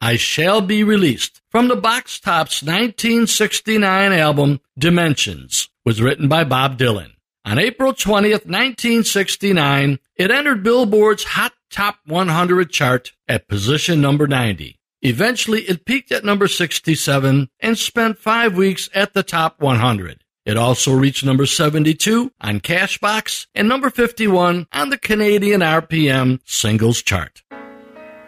I Shall Be Released, from the Box Tops' 1969 album Dimensions, was written by Bob Dylan. On April 20th, 1969, it entered Billboard's Hot Top 100 chart at position number 90. Eventually, it peaked at number 67 and spent 5 weeks at the top 100. It also reached number 72 on Cashbox and number 51 on the Canadian RPM singles chart.